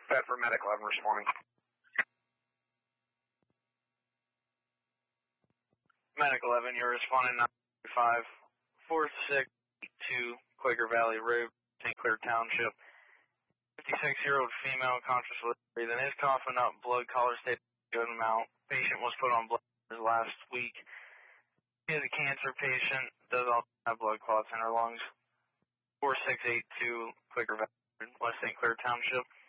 Bedford Medic 11 responding. Medic 11, you're responding 935-4682 Quaker Valley Road, St. Clair Township. 56-year-old female, conscious breathing, is coughing up blood, color state good amount. Patient was put on blood last week. She is a cancer patient, does also have blood clots in her lungs. 4682 Quaker Valley, West St. Clair Township.